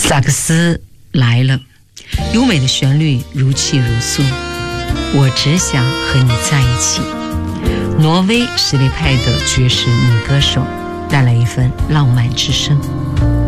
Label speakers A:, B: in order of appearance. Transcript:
A: 萨克斯来了，优美的旋律如泣如诉，我只想和你在一起。挪威实力派的爵士女歌手带来一份浪漫之声。